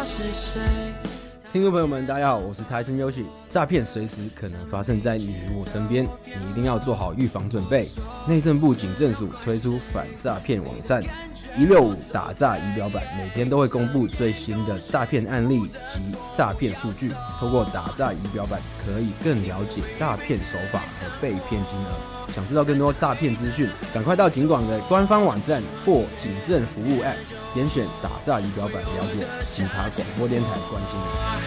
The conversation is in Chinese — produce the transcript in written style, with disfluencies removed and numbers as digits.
我是谁。 听众朋友们，大家好，我是台生优喜。诈骗随时可能发生在你我身边，你一定要做好预防准备。内政部警政署推出反诈骗网站165打诈仪表板，每天都会公布最新的诈骗案例及诈骗数据。透过打诈仪表板，可以更了解诈骗手法和被骗金额。想知道更多诈骗资讯，赶快到警广的官方网站或警政服务 App， 点选打诈仪表板了解。警察广播电台关心你。